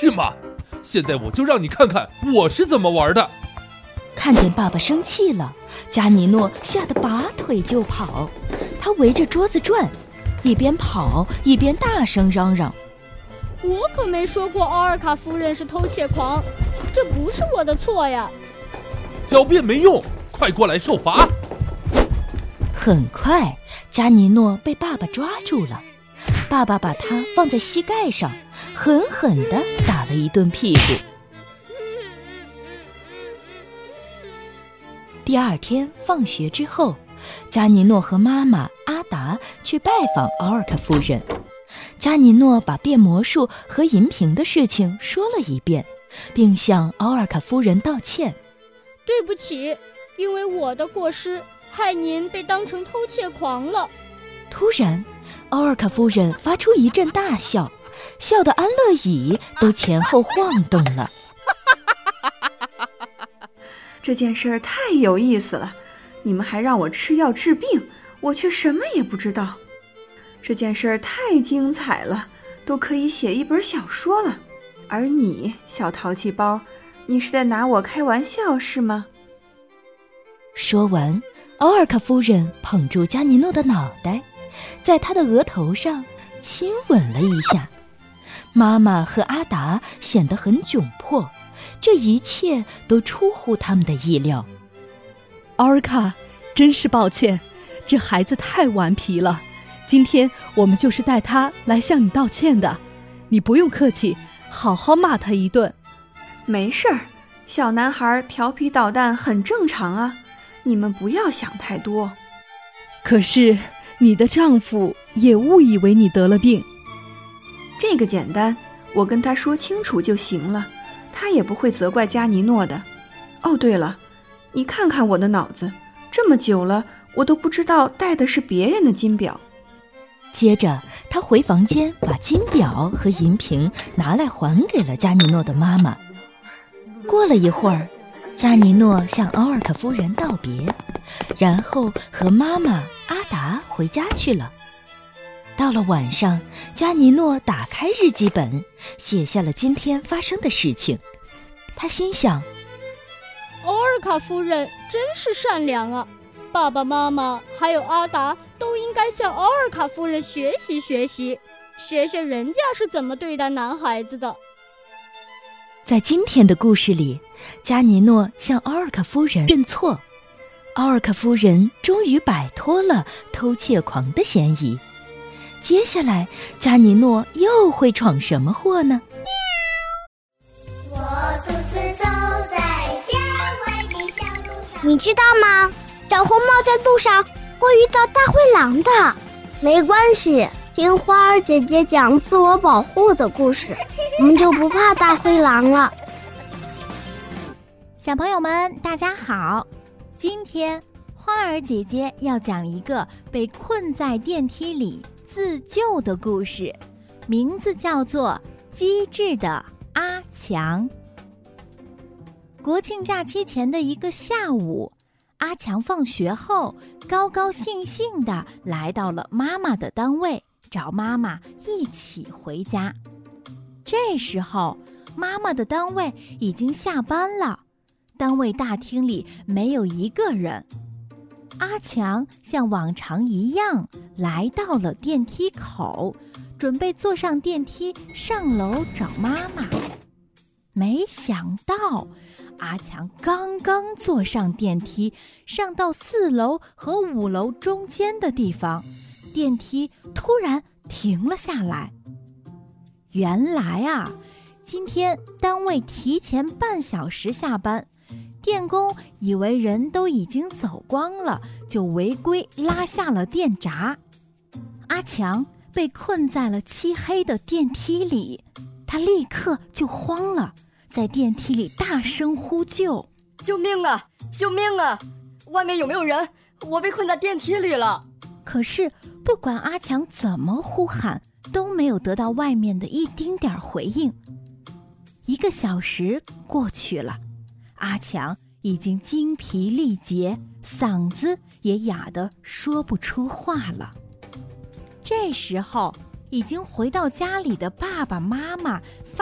去吗？现在我就让你看看我是怎么玩的。 看见爸爸生气了，加尼诺吓得拔腿就跑。他围着桌子转，一边跑一边大声嚷嚷： 我可没说过奥尔卡夫人是偷窃狂，这不是我的错呀！ 狡辩没用，快过来受罚！ 很快，加尼诺被爸爸抓住了。爸爸把他放在膝盖上，狠狠地打了一顿屁股。第二天放学之后，加尼诺和妈妈阿达去拜访奥尔卡夫人。加尼诺把变魔术和银瓶的事情说了一遍，并向奥尔卡夫人道歉。 对不起，因为我的过失，害您被当成偷窃狂了。 突然，奥尔卡夫人发出一阵大笑，笑得安乐椅都前后晃动了。 这件事儿太有意思了，你们还让我吃药治病，我却什么也不知道。这件事儿太精彩了，都可以写一本小说了。而你，小淘气包，你是在拿我开玩笑是吗？ 说完，奥尔卡夫人捧住加尼诺的脑袋，在他的额头上亲吻了一下。妈妈和阿达显得很窘迫，这一切都出乎他们的意料。 奥尔卡，真是抱歉，这孩子太顽皮了。今天我们就是带他来向你道歉的，你不用客气，好好骂他一顿。 没事儿，小男孩调皮捣蛋很正常啊，你们不要想太多。 可是你的丈夫也误以为你得了病。 这个简单，我跟他说清楚就行了，他也不会责怪加尼诺的。哦，对了，你看看我的脑子，这么久了，我都不知道戴的是别人的金表。 接着，他回房间把金表和银瓶拿来还给了加尼诺的妈妈。过了一会儿，加尼诺向奥尔卡夫人道别，然后和妈妈阿达回家去了。到了晚上，加尼诺打开日记本，写下了今天发生的事情。他心想， 奥尔卡夫人真是善良啊，爸爸妈妈还有阿达都应该向奥尔卡夫人学习学习，学学人家是怎么对待男孩子的。 在今天的故事里，加尼诺向奥尔卡夫人认错，奥尔卡夫人终于摆脱了偷窃狂的嫌疑。接下来，加尼诺又会闯什么祸呢？ 我独自走在郊外的小路上。你知道吗？小红帽在路上会遇到大灰狼的。没关系，听花儿姐姐讲自我保护的故事，我们就不怕大灰狼了。 小朋友们，大家好！今天花儿姐姐要讲一个被困在电梯里自救的故事，名字叫做《机智的阿强》。国庆假期前的一个下午，阿强放学后高高兴兴地来到了妈妈的单位，找妈妈一起回家。这时候，妈妈的单位已经下班了，单位大厅里没有一个人。阿强像往常一样来到了电梯口，准备坐上电梯上楼找妈妈。没想到，阿强刚刚坐上电梯，上到4楼和5楼中间的地方，电梯突然停了下来。原来啊，今天单位提前半小时下班，电工以为人都已经走光了，就违规拉下了电闸。阿强被困在了漆黑的电梯里，他立刻就慌了，在电梯里大声呼救： 救命啊！救命啊！外面有没有人？我被困在电梯里了。 可是不管阿强怎么呼喊，都没有得到外面的一丁点回应。1个小时过去了，阿强已经精疲力竭，嗓子也哑得说不出话了。这时候，已经回到家里的爸爸妈妈